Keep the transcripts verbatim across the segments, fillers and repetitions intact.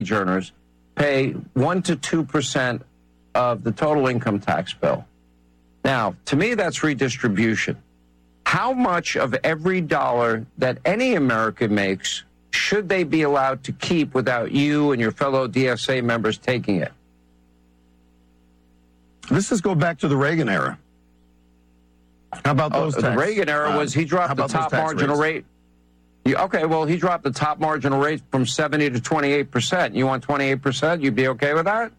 wage earners pay one to two percent of the total income tax bill. Now, to me, that's redistribution. How much of every dollar that any American makes should they be allowed to keep without you and your fellow D S A members taking it? Let's just go back to the Reagan era. How about those oh, tax, The Reagan era uh, was he dropped the top marginal rates? rate. You, okay, well, he dropped the top marginal rate from seventy to twenty-eight percent. You want twenty-eight percent? You'd be okay with that?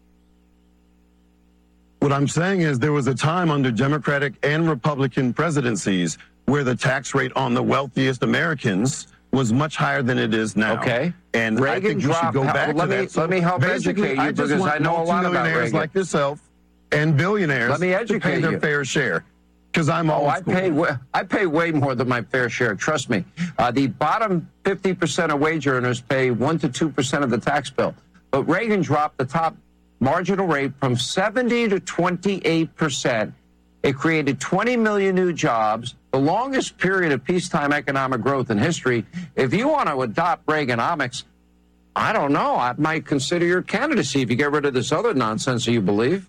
What I'm saying is there was a time under Democratic and Republican presidencies where the tax rate on the wealthiest Americans was much higher than it is now. Okay. And Reagan I think we dropped, should go back let to me, that. So let me help educate you I just because want I know a lot about multimillionaires Reagan. like yourself and billionaires Let me to educate pay their you. fair share. Because I'm Oh, old I school. pay, wa- I pay way more than my fair share. Trust me. Uh, the bottom fifty percent of wage earners pay one to two percent of the tax bill. But Reagan dropped the top marginal rate from seventy to twenty-eight percent. It created twenty million new jobs, the longest period of peacetime economic growth in history. If you want to adopt Reaganomics, I don't know. I might consider your candidacy if you get rid of this other nonsense that you believe.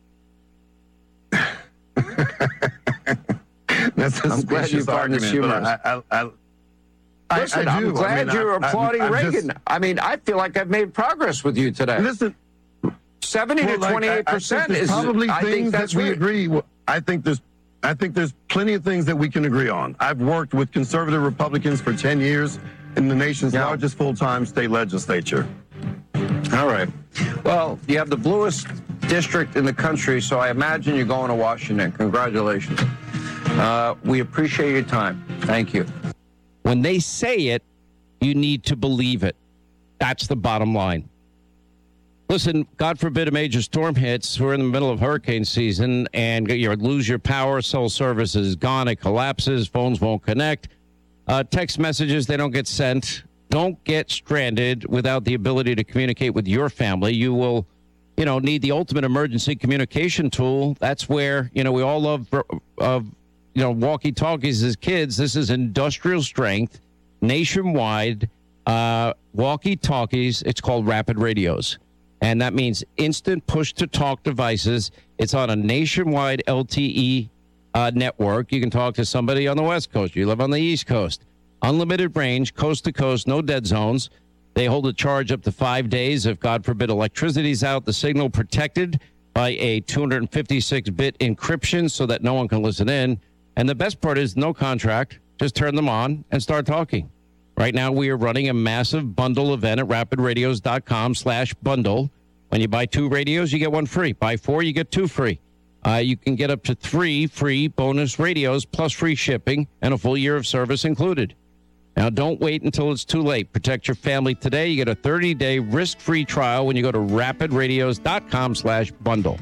That's a I'm glad you specious find this argument, but humorous. I, I, I, Listen, I, I do. I'm glad I mean, you're I, applauding I'm, I'm Reagan. Just, I mean, I feel like I've made progress with you today. listen, seventy well, to like, twenty-eight I- I percent think there's is. probably I think things that's that we right. agree. Well, I think there's, I think there's plenty of things that we can agree on. I've worked with conservative Republicans for ten years in the nation's Yeah. largest full-time state legislature. All right. Well, you have the bluest district in the country, so I imagine you're going to Washington. Congratulations. Uh, we appreciate your time. Thank you. When they say it, you need to believe it. That's the bottom line. Listen, God forbid a major storm hits. We're in the middle of hurricane season, and you lose your power. Cell service is gone. It collapses. Phones won't connect. Uh, text messages, they don't get sent. Don't get stranded without the ability to communicate with your family. You will, you know, need the ultimate emergency communication tool. That's where, you know, we all love, uh, you know, walkie-talkies as kids. This is industrial strength, nationwide uh, walkie-talkies. It's called Rapid Radios. And that means instant push-to-talk devices. It's on a nationwide L T E uh, network. You can talk to somebody on the West Coast. You live on the East Coast. Unlimited range, coast to coast, no dead zones. They hold a charge up to five days. If, God forbid, electricity's out, the signal protected by a two fifty-six bit encryption so that no one can listen in. And the best part is no contract. Just turn them on and start talking. Right now, we are running a massive bundle event at rapidradios.com slash bundle. When you buy two radios, you get one free. Buy four, you get two free. Uh, you can get up to three free bonus radios plus free shipping and a full year of service included. Now, don't wait until it's too late. Protect your family today. You get a thirty-day risk-free trial when you go to rapidradios.com slash bundle.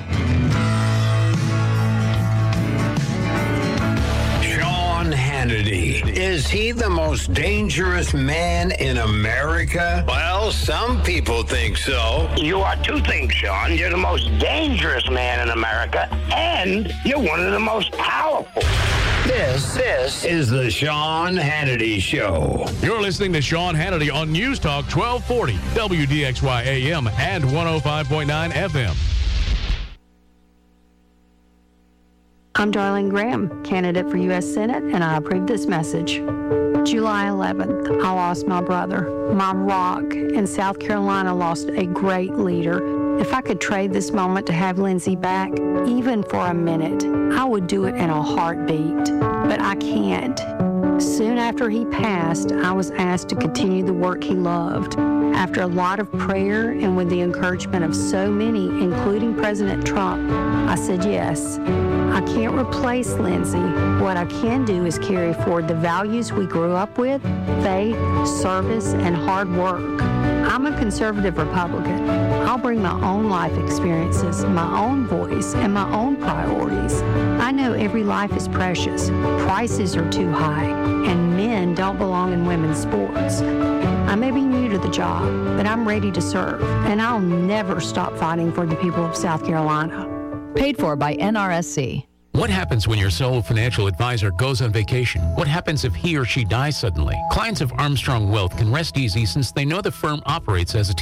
Sean Hannity. Is he the most dangerous man in America? Well, some people think so. You are two things, Sean. You're the most dangerous man in America, and you're one of the most powerful. This, this is the Sean Hannity Show. You're listening to Sean Hannity on News Talk twelve forty, W D X Y A M and one oh five point nine F M. I'm Darlene Graham, candidate for U S Senate, and I approve this message. July eleventh, I lost my brother. My rock, and South Carolina lost a great leader. If I could trade this moment to have Lindsey back, even for a minute, I would do it in a heartbeat. But I can't. Soon after he passed, I was asked to continue the work he loved. After a lot of prayer and with the encouragement of so many, including President Trump, I said yes. I can't replace Lindsey. What I can do is carry forward the values we grew up with, faith, service, and hard work. I'm a conservative Republican. I'll bring my own life experiences, my own voice, and my own priorities. I know every life is precious, prices are too high, and men don't belong in women's sports. I may be new to the job, but I'm ready to serve, and I'll never stop fighting for the people of South Carolina. Paid for by N R S C. What happens when your solo financial advisor goes on vacation? What happens if he or she dies suddenly? Clients of Armstrong Wealth can rest easy since they know the firm operates as a team.